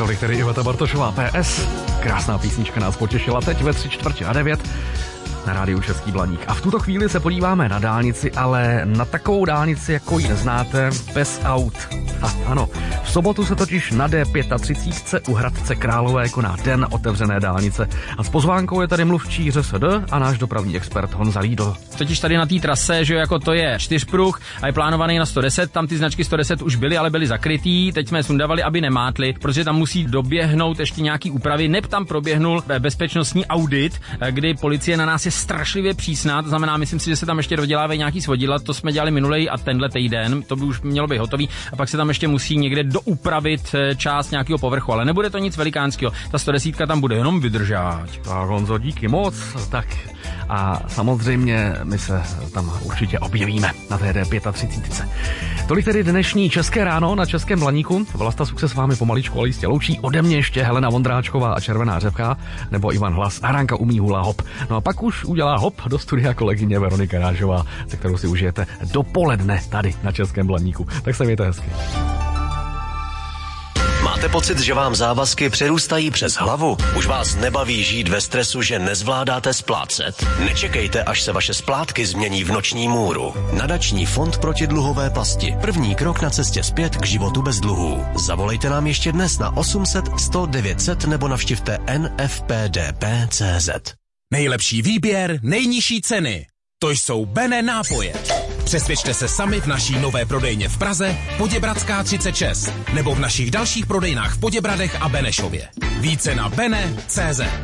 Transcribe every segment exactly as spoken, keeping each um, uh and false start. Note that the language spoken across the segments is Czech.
Tolik tedy Iveta Bartošová, P S. Krásná písnička nás potěšila teď ve tři čtvrtě na devět na rádiu Český Blaník. A v tuto chvíli se podíváme na dálnici, ale na takovou dálnici, jako ji neznáte, bez aut. A ano, v sobotu se totiž na D třicet pět u Hradce Králové koná Den otevřené dálnice. A s pozvánkou je tady mluvčí R S D a náš dopravní expert Honza Lídl. Totiž tady na té trase, že jako to je čtyřpruh a je plánovaný na sto deset, tam ty značky sto deset už byly, ale byly zakrytý, teď jsme je sundavali, aby nemátli, protože tam musí doběhnout ještě nějaký úpravy. Neb tam proběhnul bezpečnostní audit, kdy policie na nás je strašlivě přísná, to znamená, myslím si, že se tam ještě dodělávají nějaký svodidla, to jsme dělali minulej a tenhle týden, to by už mělo být hotový, a pak se tam ještě musí někde doupravit část nějakého povrchu, ale nebude to nic velikánského. Ta sto deset tam bude jenom vydržát. Tak Honzo, díky moc. Tak a samozřejmě my se tam určitě objevíme na té D třicet pět. Tolik tedy dnešní České ráno na Českém Blaníku. Vlasta Suk se s vámi pomaličku, ale jistě loučí. Ode mě ještě Helena Vondráčková a Červená řepka, nebo Ivan Hlas a Ranka umí hula hop. No a pak už udělá hop do studia kolegyně Veronika Rážová, se kterou si užijete dopoledne tady na Českém Blaníku. Tak se mějte hezky. Máte pocit, že vám závazky přerůstají přes hlavu? Už vás nebaví žít ve stresu, že nezvládáte splácet? Nečekejte, až se vaše splátky změní v noční můru. Nadační fond proti dluhové pasti. První krok na cestě zpět k životu bez dluhů. Zavolejte nám ještě dnes na osm set sto devět set nebo navštivte n f p d p tečka c z. Nejlepší výběr, nejnižší ceny. To jsou Bene nápoje. Přesvědčte se sami v naší nové prodejně v Praze, Poděbradská třicet šest, nebo v našich dalších prodejnách v Poděbradech a Benešově. Více na bene tečka c z.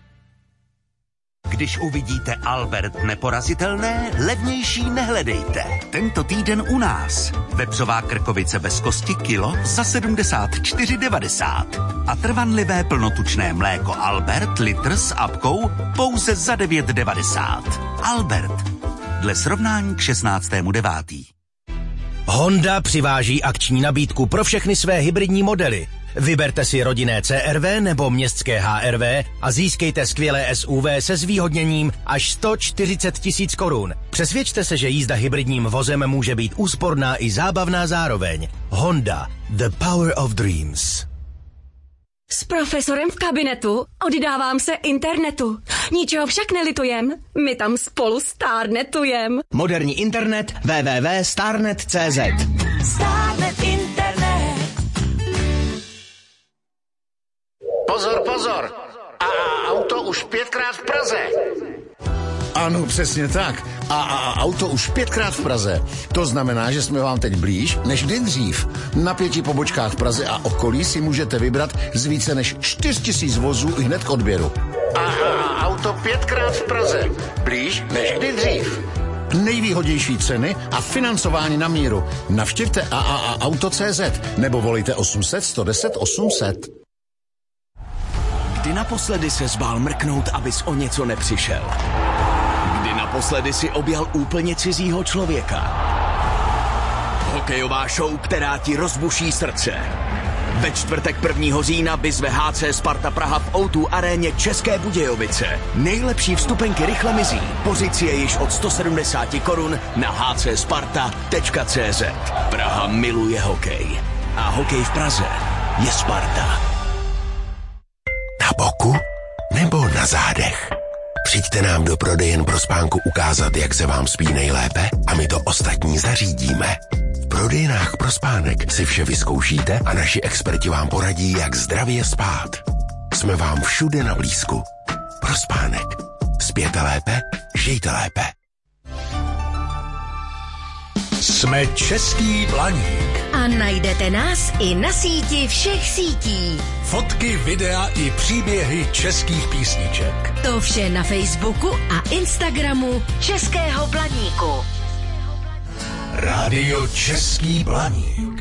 Když uvidíte Albert neporazitelné, levnější nehledejte. Tento týden u nás. Vepřová krkovice bez kosti kilo za sedmdesát čtyři devadesát. A trvanlivé plnotučné mléko Albert litr s apkou pouze za devět devadesát. Albert. Dle srovnání k šestnáctému devátého Honda přiváží akční nabídku pro všechny své hybridní modely. Vyberte si rodinné C R V nebo městské H R V a získejte skvělé S U V se zvýhodněním až sto čtyřicet tisíc korun. Přesvědčte se, že jízda hybridním vozem může být úsporná i zábavná zároveň. Honda. The power of dreams. S profesorem v kabinetu oddávám se internetu. Ničeho však nelitujem, my tam spolu stárnetujem. Moderní internet w w w tečka starnet tečka c z. Stárnet internet. Pozor, pozor! A auto už pětkrát v Praze. Ano, přesně tak. A, a, a auto už pětkrát v Praze. To znamená, že jsme vám teď blíž než kdy dřív. Na pěti pobočkách v Praze a okolí si můžete vybrat z více než čtyři tisíce vozů i hned k odběru. A, a auto pětkrát v Praze. Blíž než kdy dřív. Nejvýhodnější ceny a financování na míru. Navštivte a a a auto tečka c z nebo volejte osm set sto deset osm set. Kdy naposledy se zbál mrknout, abys o něco nepřišel? Kdy naposledy si objal úplně cizího člověka? Hokejová show, která ti rozbuší srdce. Ve čtvrtek prvního října vyzve H C Sparta Praha v O dva aréně České Budějovice. Nejlepší vstupenky rychle mizí. Pozici je již od sto sedmdesát korun na h c sparta tečka c z. Praha miluje hokej. A hokej v Praze je Sparta. Na boku nebo na zádech? Přijďte nám do prodejen pro spánku ukázat, jak se vám spí nejlépe a my to ostatní zařídíme. V prodejnách pro spánek si vše vyzkoušíte a naši experti vám poradí, jak zdravě spát. Jsme vám všude na blízku. Pro spánek. Spěte lépe, žijte lépe. Jsme Český Blaník. A najdete nás i na síti všech sítí. Fotky, videa i příběhy českých písniček. To vše na Facebooku a Instagramu Českého Blaníku. Rádio Český Blaník.